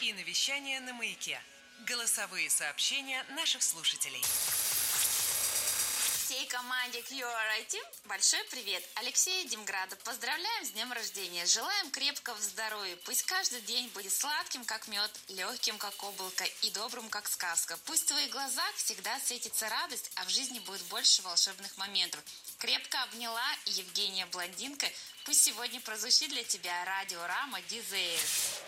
и навещание на Маяке. Голосовые сообщения наших слушателей. Всей команде QRI Team большой привет! Алексей Демградов. Поздравляем с днем рождения. Желаем крепкого здоровья. Пусть каждый день будет сладким, как мед, легким, как облако и добрым, как сказка. Пусть в твоих глазах всегда светится радость, а в жизни будет больше волшебных моментов. Крепко обняла Евгения Блондинка. Пусть сегодня прозвучит для тебя радио Рама Дизейр.